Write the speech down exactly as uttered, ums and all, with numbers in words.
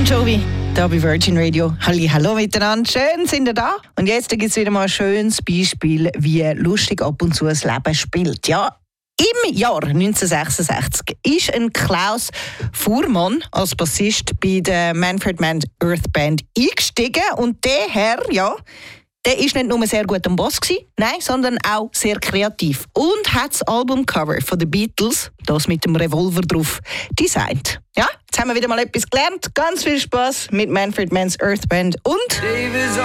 Jovi, hier bei Virgin Radio. Halli, hallo miteinander, schön sind ihr da. Und jetzt gibt es wieder mal ein schönes Beispiel, wie lustig ab und zu das Leben spielt. Ja, im Jahr neunzehnhundertsechsundsechzig ist ein Klaus Fuhrmann als Bassist bei der Manfred Mann Earth Band eingestiegen. Und der Herr, ja, der ist nicht nur sehr gut am Bass gewesen, nein, sondern auch sehr kreativ. Und hat das Albumcover von den Beatles, das mit dem Revolver drauf, designt. Ja, jetzt haben wir wieder mal etwas gelernt. Ganz viel Spaß mit Manfred Mann's Earth Band und